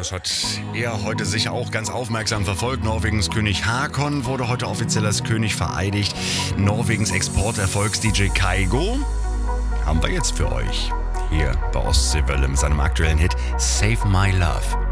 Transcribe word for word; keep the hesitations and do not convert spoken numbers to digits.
das hat er heute sicher auch ganz aufmerksam verfolgt. Norwegens König Haakon wurde heute offiziell als König vereidigt. Norwegens Exporterfolgs-D J Kygo haben wir jetzt für euch hier bei Ostseewelle mit seinem aktuellen Hit Save My Love.